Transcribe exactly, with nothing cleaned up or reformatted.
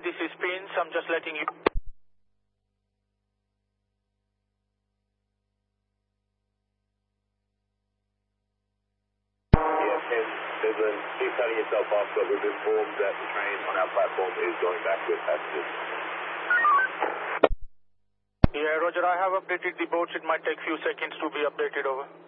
this is Pins. I'm just letting you... Yeah, Pins, Midland, keep cutting yourself off, but we've informed that the train on our platform is going back with passengers. Yeah, Roger, I have updated the boats. It might take few seconds to be updated over.